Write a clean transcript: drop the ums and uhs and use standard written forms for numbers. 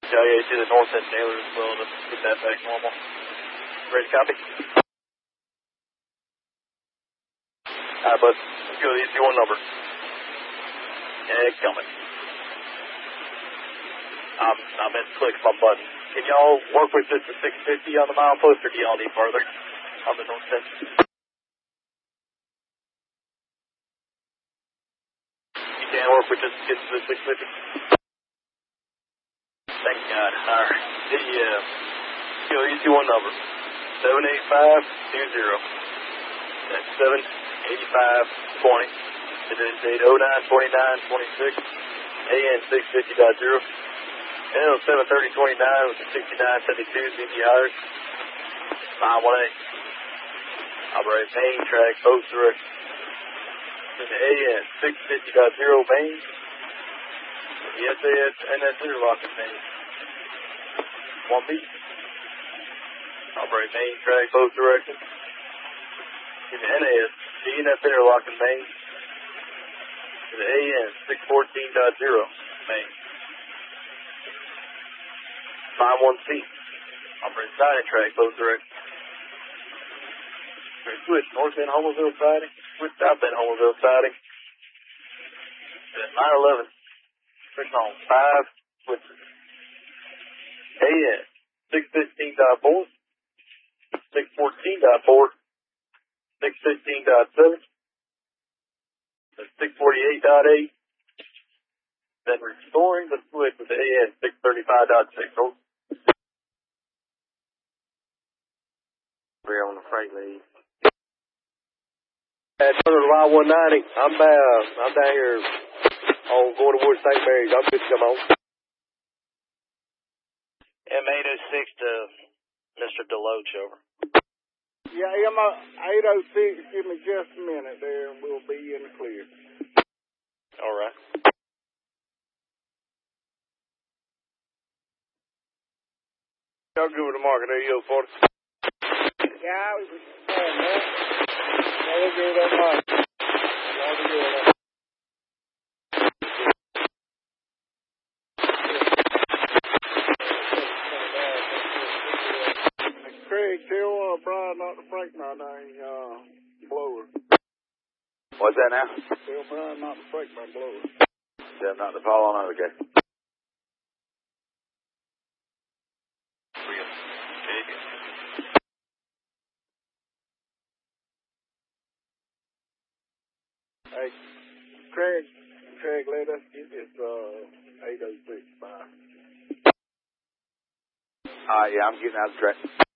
Yeah, to the north end Taylor as well to get that back normal. Ready to copy? Alright, bud. Let's go to the EC1 number. Yeah, coming. I meant to click my button. Can y'all work with just the 650 on the mile post, or do y'all need further on the north end? You can't work with just get to the 650? Thank God. Alright. Let's go EC1 number. 78520. That's 78520. Today's date 09/29/26. AN 650.0. L 73029 with the 6972 CG hires. 918. Operate main track, both directions. To the AN 650.0 main. The SAS NS interlocking main. 1B. Operate main track, both directions. To the NAS DNF interlocking main. To the AN 614.0 main. 91C. Operate siding track, both directions. Switch north end Homersville siding. Switch south end Homersville siding. At 911. Switch on 5 switches. AN 615.4. 614.4. 615.7. 648.8. Then restoring the switch with the AN 635.6. We're on the freight lead. At line 190, I'm down here going towards St. Mary's. I'm good to come on. M806 to Mr. Deloach, over. Yeah, M806, give me just a minute there and we'll be in the clear. All right. Y'all good with the market there, yo, 40? Yeah, I was saying that. Y'all good with that market. Y'all good with that. Craig, tell Brian not to break my dang blower. What's that now? Tell Brian not to break my blower. Yeah, not to fall on it, okay. Hey, Craig, let us get this 806 by. Yeah, I'm getting out of the track.